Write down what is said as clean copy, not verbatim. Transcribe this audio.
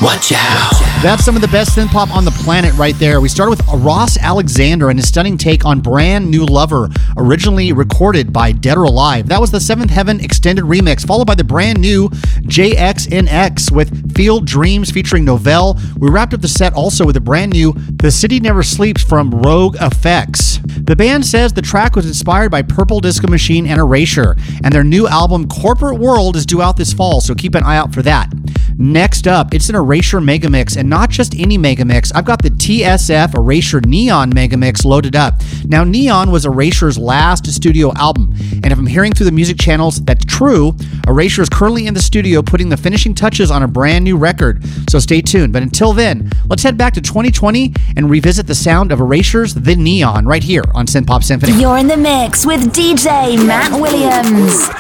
Watch out. That's some of the best synth pop on the planet right there. We started with Ross Alexander and his stunning take on Brand New Lover, originally recorded by Dead or Alive. That was the Seventh Heaven extended remix, followed by the brand new JXNX with Field Dreams featuring Novell. We wrapped up the set also with the brand new The City Never Sleeps from Rogue Effects. The band says the track was inspired by Purple Disco Machine and Erasure, and their new album Corporate World is due out this fall, so keep an eye out for that. Next up, it's an Erasure Megamix, and not just any Megamix. I've got the TSF Erasure Neon Megamix loaded up. Now, Neon was Erasure's last studio album, and if I'm hearing through the music channels, that's true. Erasure is currently in the studio putting the finishing touches on a brand new record, so stay tuned. But until then, let's head back to 2020 and revisit the sound of Erasure's The Neon right here on Synth Pop Symphony. You're in the mix with DJ Matt Williams.